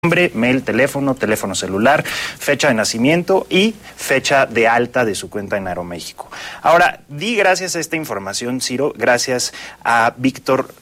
nombre, mail, teléfono celular, fecha de nacimiento y fecha de alta de su cuenta en Aeroméxico. Ahora, di gracias a esta información, Ciro, gracias a Víctor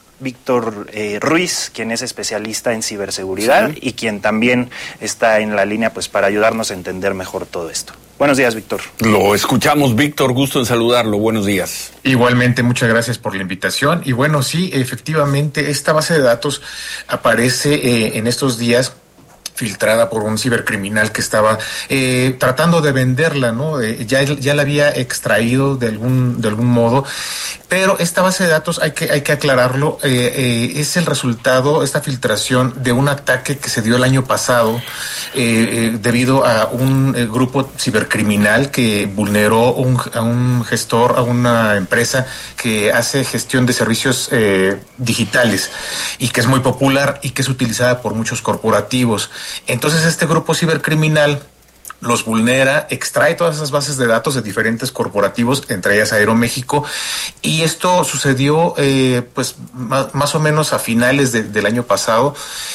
Ruiz, quien es especialista en ciberseguridad y quien también está en la línea pues para ayudarnos a entender mejor todo esto. Buenos días, Víctor. Lo escuchamos, Víctor, gusto en saludarlo. Buenos días. Igualmente, muchas gracias por la invitación. Y bueno, sí, efectivamente, esta base de datos aparece en estos días filtrada por un cibercriminal que estaba tratando de venderla, ¿no? Ya la había extraído de algún modo, pero esta base de datos hay que aclararlo, es el resultado, esta filtración de un ataque que se dio el año pasado debido a un grupo cibercriminal que vulneró a un gestor, a una empresa que hace gestión de servicios digitales y que es muy popular y que es utilizada por muchos corporativos. Entonces este grupo cibercriminal los vulnera, extrae todas esas bases de datos de diferentes corporativos, entre ellas Aeroméxico, y esto sucedió pues más o menos a finales del año pasado.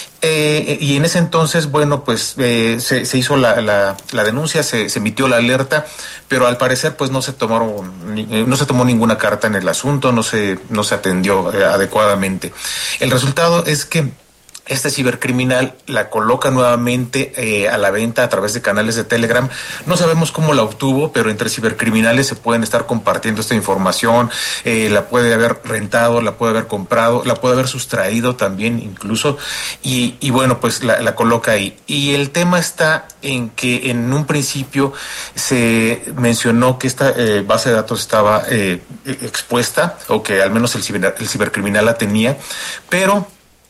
Y en ese entonces, bueno, pues se hizo la denuncia, se emitió la alerta, pero al parecer pues no se tomó ninguna carta en el asunto, no se atendió adecuadamente. El resultado es que este cibercriminal la coloca nuevamente a la venta a través de canales de Telegram. No sabemos cómo la obtuvo, pero entre cibercriminales se pueden estar compartiendo esta información. La puede haber rentado, la puede haber comprado, la puede haber sustraído también incluso. Y bueno, pues la coloca ahí. Y el tema está en que en un principio se mencionó que esta base de datos estaba expuesta, o que al menos el cibercriminal la tenía, pero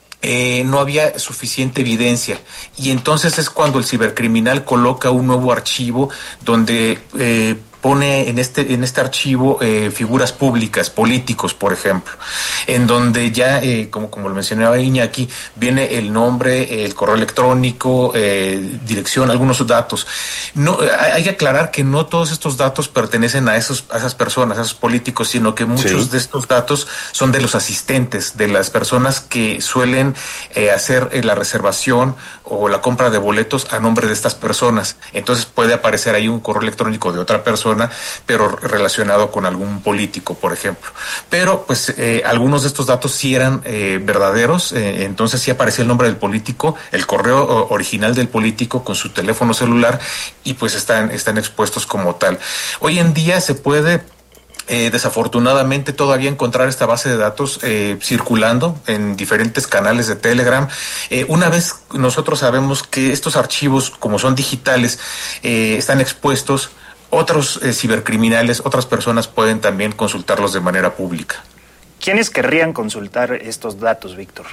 no había suficiente evidencia, y entonces es cuando el cibercriminal coloca un nuevo archivo donde pone en este archivo figuras públicas, políticos, por ejemplo, en donde ya, como lo mencionaba Iñaki, viene el nombre, el correo electrónico, dirección, algunos datos. No, hay que aclarar que no todos estos datos pertenecen a esas personas, a esos políticos, sino que muchos de estos datos son de los asistentes, de las personas que suelen hacer la reservación o la compra de boletos a nombre de estas personas. Entonces puede aparecer ahí un correo electrónico de otra persona, pero relacionado con algún político, por ejemplo. Pero pues algunos de estos datos sí eran verdaderos, entonces sí aparecía el nombre del político, el correo original del político con su teléfono celular, y pues están expuestos como tal. Hoy en día se puede desafortunadamente todavía encontrar esta base de datos circulando en diferentes canales de Telegram. Una vez nosotros sabemos que estos archivos, como son digitales, están expuestos, otros cibercriminales, otras personas pueden también consultarlos de manera pública. ¿Quiénes querrían consultar estos datos, Víctor?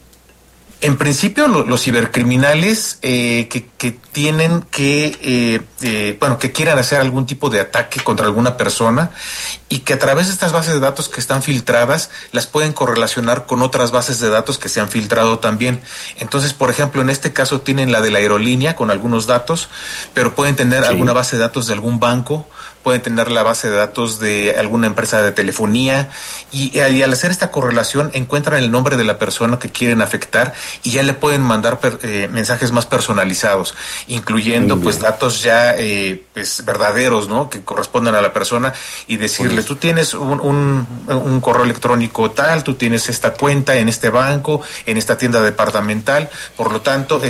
En principio, los cibercriminales que tienen que quieran hacer algún tipo de ataque contra alguna persona, y que a través de estas bases de datos que están filtradas las pueden correlacionar con otras bases de datos que se han filtrado también. Entonces, por ejemplo, en este caso tienen la de la aerolínea con algunos datos, pero pueden tener alguna base de datos de algún banco, pueden tener la base de datos de alguna empresa de telefonía, y al hacer esta correlación encuentran el nombre de la persona que quieren afectar, y ya le pueden mandar mensajes más personalizados, incluyendo pues datos ya pues verdaderos, ¿no?, que corresponden a la persona, y decirle: tú tienes un correo electrónico tal, tú tienes esta cuenta en este banco, en esta tienda departamental, por lo tanto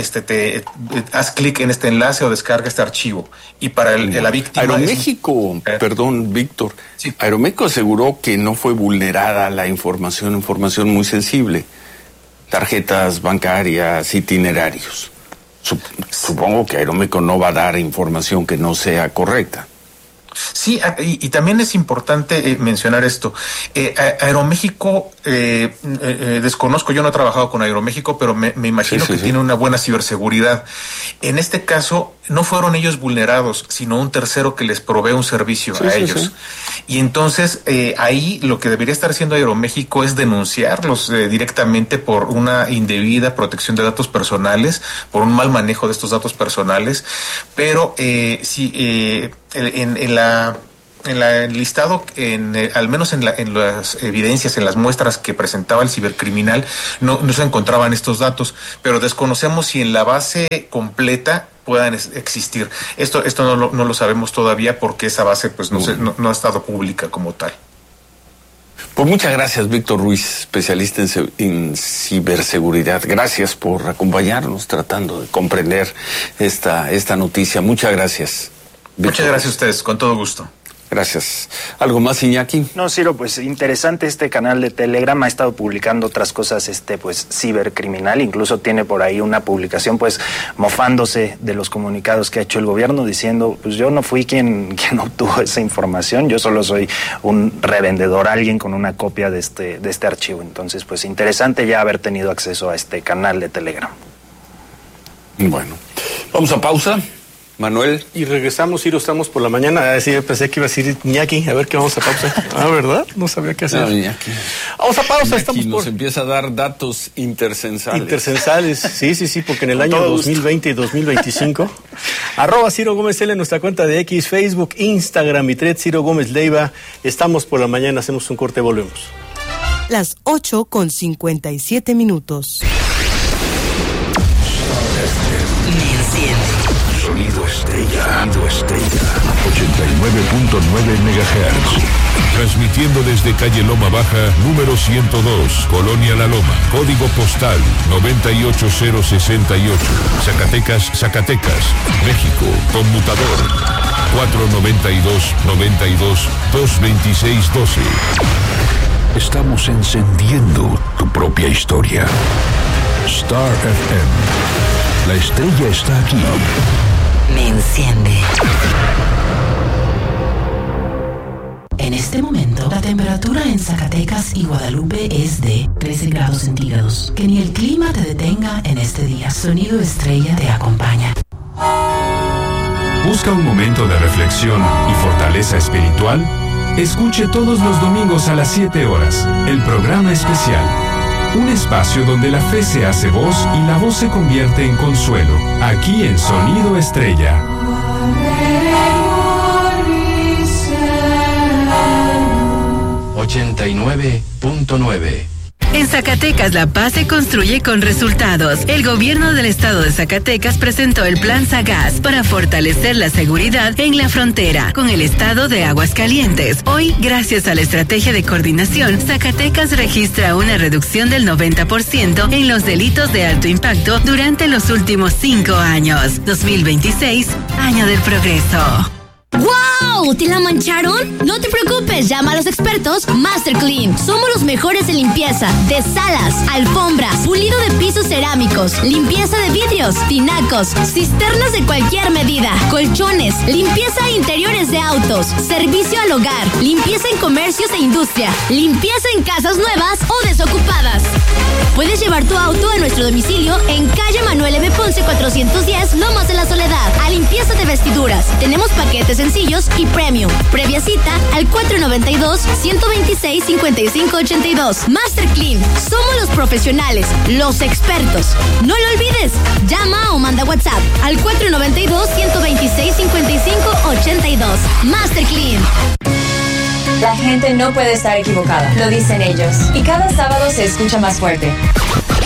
haz clic en este enlace o descarga este archivo. Y para la víctima... Aeroméxico, perdón, Víctor, sí. Aeroméxico aseguró que no fue vulnerada la información muy sensible, tarjetas bancarias, itinerarios. Supongo que Aeroméxico no va a dar información que no sea correcta. Sí, y también es importante mencionar esto. Aeroméxico, desconozco, yo no he trabajado con Aeroméxico, pero me imagino que tiene una buena ciberseguridad. En este caso, no fueron ellos vulnerados, sino un tercero que les provee un servicio a ellos. Y entonces, ahí lo que debería estar haciendo Aeroméxico es denunciarlos directamente por una indebida protección de datos personales, por un mal manejo de estos datos personales. Pero en la el listado, al menos en las evidencias, en las muestras que presentaba el cibercriminal, no se encontraban estos datos, pero desconocemos si en la base completa puedan existir. Esto no lo sabemos todavía porque esa base pues no ha estado pública como tal. Pues muchas gracias, Víctor Ruiz, especialista en ciberseguridad. Gracias por acompañarnos tratando de comprender esta noticia. Muchas gracias, Víctor. Muchas gracias a ustedes, con todo gusto. Gracias. ¿Algo más, Iñaki? No, Ciro, pues interesante este canal de Telegram, ha estado publicando otras cosas, pues cibercriminal, incluso tiene por ahí una publicación, pues mofándose de los comunicados que ha hecho el gobierno, diciendo, pues yo no fui quien obtuvo esa información, yo solo soy un revendedor, alguien con una copia de este archivo. Entonces, pues interesante ya haber tenido acceso a este canal de Telegram. Bueno, vamos a pausa. Manuel. Y regresamos, Ciro, estamos por la mañana. Sí, pensé que iba a decir Iñaki, a ver qué vamos a pausa. ¿Verdad? No sabía qué hacer. No, Iñaki. Vamos a pausa, Iñaki nos empieza a dar datos intersensales. Intersensales, sí, porque en el año 2020 y 2025, @Ciro Gómez L en nuestra cuenta de X, Facebook, Instagram y Thread, Ciro Gómez Leiva. Estamos por la mañana, hacemos un corte, volvemos. Las 8:57. Sonido Estrella. 89.9 MHz. Transmitiendo desde calle Loma Baja, número 102, Colonia La Loma. Código postal 98068. Zacatecas, México. Conmutador 492-92-226-12. Estamos encendiendo tu propia historia. Star FM. La estrella está aquí. Me enciende. En este momento, la temperatura en Zacatecas y Guadalupe es de 13 grados centígrados. Que ni el clima te detenga en este día. Sonido Estrella te acompaña. ¿Busca un momento de reflexión y fortaleza espiritual? Escuche todos los domingos a las 7 horas el programa especial. Un espacio donde la fe se hace voz y la voz se convierte en consuelo. Aquí en Sonido Estrella. 89.9. En Zacatecas, la paz se construye con resultados. El gobierno del estado de Zacatecas presentó el Plan Sagaz para fortalecer la seguridad en la frontera con el estado de Aguascalientes. Hoy, gracias a la estrategia de coordinación, Zacatecas registra una reducción del 90% en los delitos de alto impacto durante los últimos 5 años. 2026, año del progreso. ¡Wow! ¿Te la mancharon? No te preocupes, llama a los expertos Master Clean. Somos los mejores en limpieza de salas, alfombras, pulido de pisos cerámicos, limpieza de vidrios, tinacos, cisternas de cualquier medida, colchones, limpieza de interiores de autos, servicio al hogar, limpieza en comercios e industria, limpieza en casas nuevas o desocupadas. Puedes llevar tu auto a nuestro domicilio en calle Manuel M. Ponce 410, Lomas de la Soledad, a limpieza de vestiduras. Tenemos paquetes sencillos y premium. Previa cita al 492-126-5582. Master Clean. Somos los profesionales, los expertos. No lo olvides. Llama o manda WhatsApp al 492-126-5582. Master Clean. La gente no puede estar equivocada, lo dicen ellos. Y cada sábado se escucha más fuerte.